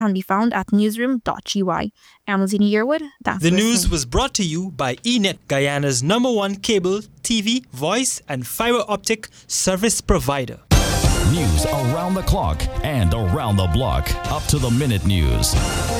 can be found at newsroom.gy. I'm Zini Yearwood. Thanks The for news listening. was brought to you by eNet, Guyana's #1 cable, TV, voice, and fiber optic service provider. News around the clock and around the block. Up to the minute news.